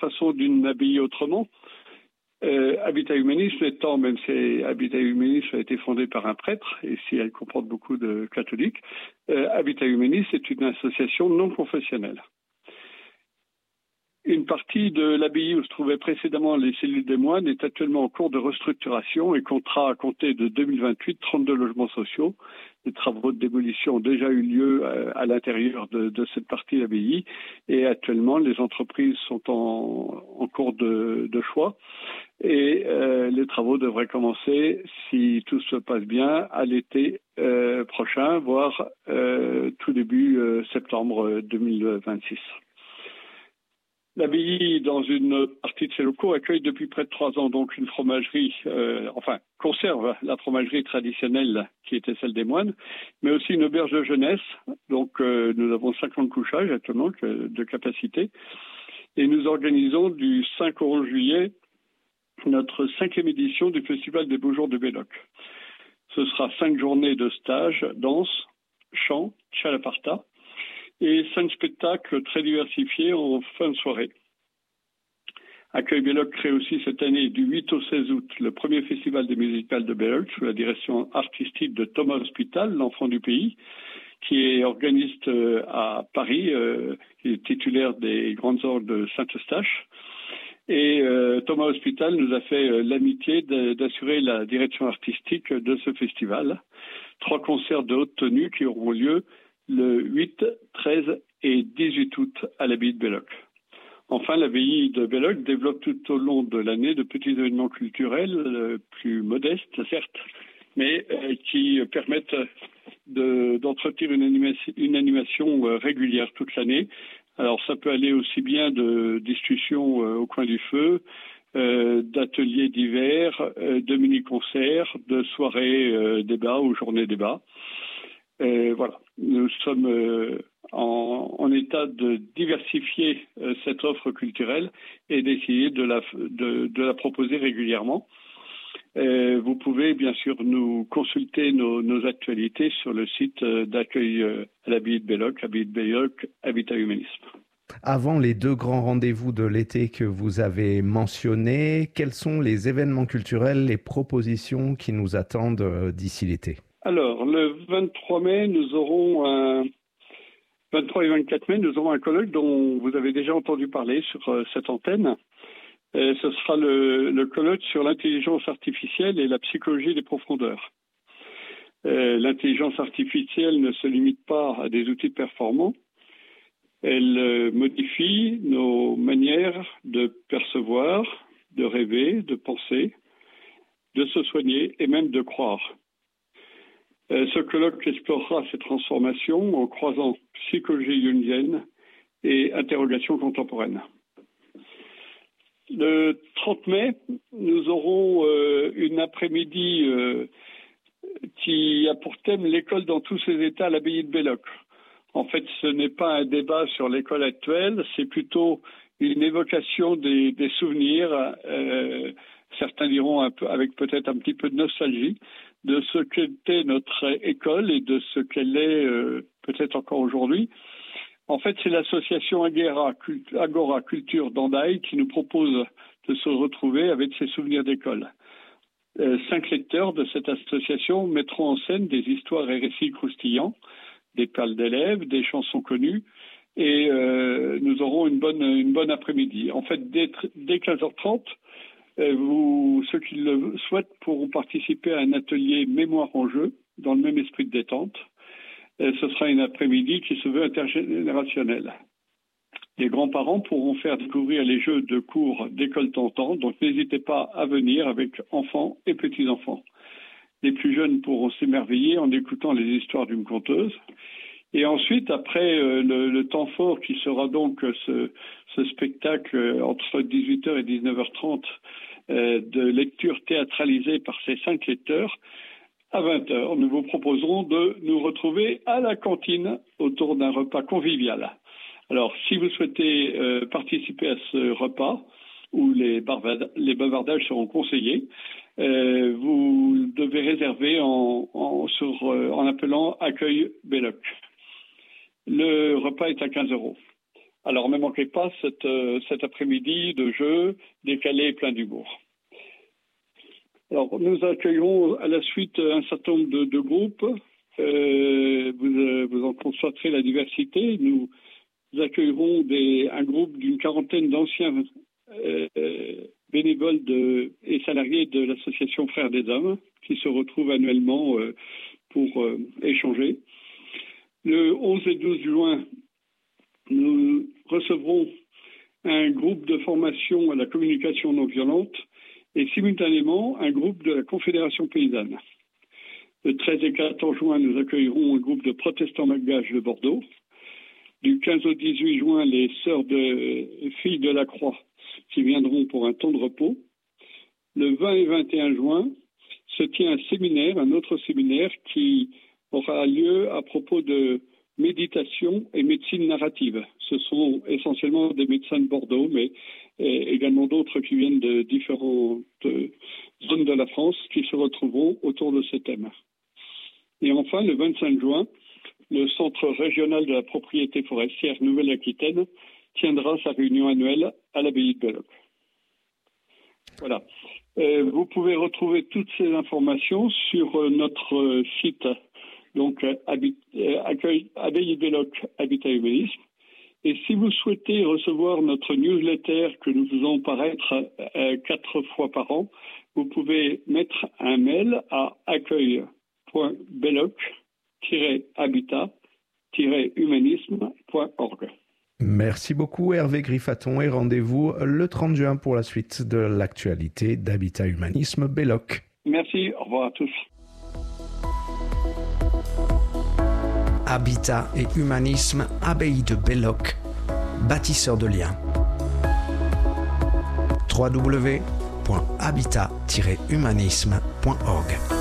façon d'une abbaye autrement. Habitat Humanisme étant, même si Habitat Humanisme a été fondé par un prêtre, et si elle comporte beaucoup de catholiques, Habitat Humanisme est une association non confessionnelle. Une partie de l'abbaye où se trouvaient précédemment les cellules des moines est actuellement en cours de restructuration et comptera à compter de 2028 32 logements sociaux. Les travaux de démolition ont déjà eu lieu à l'intérieur de cette partie de l'abbaye et actuellement les entreprises sont en cours de choix et les travaux devraient commencer, si tout se passe bien, à l'été prochain, voire tout début septembre 2026. L'abbaye, dans une partie de ses locaux, accueille depuis près de 3 ans donc une fromagerie, conserve la fromagerie traditionnelle qui était celle des moines, mais aussi une auberge de jeunesse. Donc nous avons 50 couchages actuellement de capacité. Et nous organisons du 5 au 11 juillet notre 5e édition du Festival des Beaux Jours de Belloc. Ce sera 5 journées de stage, danse, chant, chalaparta, et 5 spectacles très diversifiés en fin de soirée. Accueil Belloc crée aussi cette année du 8 au 16 août le premier festival des musicales de Belloc sous la direction artistique de Thomas Hospital, l'enfant du pays, qui est organiste à Paris, qui est titulaire des grandes orgues de Saint-Eustache. Et Thomas Hospital nous a fait l'amitié d'assurer la direction artistique de ce festival. 3 concerts de haute tenue qui auront lieu le 8, 13 et 18 août à l'abbaye de Belloc. Enfin, l'abbaye de Belloc développe tout au long de l'année de petits événements culturels plus modestes, certes, mais qui permettent d'entretenir une animation régulière toute l'année. Alors, ça peut aller aussi bien de discussions au coin du feu, d'ateliers divers, de mini-concerts, de soirées débats ou journées débats. Voilà, nous sommes en état de diversifier cette offre culturelle et d'essayer de la proposer régulièrement. Vous pouvez bien sûr nous consulter nos actualités sur le site d'accueil à l'abbaye de Belloc, Habitat Humanisme. Avant les 2 grands rendez-vous de l'été que vous avez mentionnés, quels sont les événements culturels, les propositions qui nous attendent d'ici l'été ? Alors, le 23 mai, nous aurons 23 et 24 mai, nous aurons un colloque dont vous avez déjà entendu parler sur cette antenne. Ce sera le colloque sur l'intelligence artificielle et la psychologie des profondeurs. L'intelligence artificielle ne se limite pas à des outils performants. Elle modifie nos manières de percevoir, de rêver, de penser, de se soigner et même de croire. Ce colloque explorera ces transformations en croisant psychologie jungienne et interrogation contemporaine. Le 30 mai, nous aurons une après-midi qui a pour thème l'école dans tous ses états à l'abbaye de Belloc. En fait, ce n'est pas un débat sur l'école actuelle, c'est plutôt une évocation des souvenirs, certains diront avec peut-être un petit peu de nostalgie, de ce qu'était notre école et de ce qu'elle est peut-être encore aujourd'hui. En fait, c'est l'association Agora Culture d'Andaï qui nous propose de se retrouver avec ses souvenirs d'école. 5 lecteurs de cette association mettront en scène des histoires et récits croustillants, des pales d'élèves, des chansons connues, et nous aurons une bonne après-midi. En fait, dès 15h30, ceux qui le souhaitent pourront participer à un atelier mémoire en jeu dans le même esprit de détente. Ce sera une après-midi qui se veut intergénérationnelle. Les grands-parents pourront faire découvrir les jeux de cours d'école tentant, donc n'hésitez pas à venir avec enfants et petits-enfants. Les plus jeunes pourront s'émerveiller en écoutant les histoires d'une conteuse. Et ensuite, après le temps fort qui sera donc ce spectacle entre 18h et 19h30 de lecture théâtralisée par ces 5 lecteurs, à 20h, nous vous proposerons de nous retrouver à la cantine autour d'un repas convivial. Alors, si vous souhaitez participer à ce repas, où les bavardages seront conseillés, vous devez réserver en appelant Accueil Belloc. Le repas est à 15 €. Alors ne manquez pas cet après-midi de jeu décalé et plein d'humour. Alors nous accueillerons à la suite un certain nombre de groupes. Vous en constaterez la diversité. Nous accueillerons un groupe d'une quarantaine d'anciens bénévoles et salariés de l'association Frères des Hommes qui se retrouvent annuellement pour échanger. Le 11 et 12 juin, nous recevrons un groupe de formation à la communication non violente et simultanément un groupe de la Confédération paysanne. Le 13 et 14 juin, nous accueillerons un groupe de protestants malgaches de Bordeaux. Du 15 au 18 juin, les sœurs filles de la Croix qui viendront pour un temps de repos. Le 20 et 21 juin se tient un autre séminaire qui aura lieu à propos de méditation et médecine narrative. Ce sont essentiellement des médecins de Bordeaux, mais également d'autres qui viennent de différentes zones de la France qui se retrouveront autour de ce thème. Et enfin, le 25 juin, le Centre régional de la propriété forestière Nouvelle-Aquitaine tiendra sa réunion annuelle à l'abbaye de Belloc. Voilà. Vous pouvez retrouver toutes ces informations sur notre site, donc abbaye de Belloc, Habitat Humanisme. Et si vous souhaitez recevoir notre newsletter que nous faisons paraître 4 fois par an, vous pouvez mettre un mail à accueil.belloc-habitat-humanisme.org. Merci beaucoup Hervé Griffaton et rendez-vous le 30 juin pour la suite de l'actualité d'Habitat Humanisme Belloc. Merci, au revoir à tous. Habitat et Humanisme, abbaye de Belloc, bâtisseur de liens. www.habitat-humanisme.org